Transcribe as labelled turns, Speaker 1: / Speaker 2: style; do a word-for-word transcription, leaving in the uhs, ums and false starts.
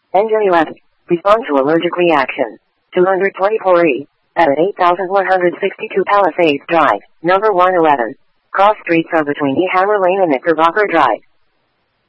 Speaker 1: Engine eleven. Respond to allergic reaction. two twenty-four E. At eight thousand one hundred sixty-two Palisades Drive, number one eleven. Cross streets are between E. Hammer Lane and Knickerbocker Drive.